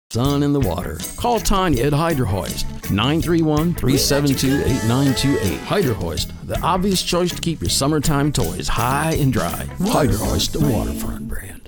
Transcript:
sun in the water. Call Tanya at Hydrohoist, 931-372-8928. Hydrohoist, the obvious choice to keep your summertime toys high and dry. Hydrohoist, the waterfront brand.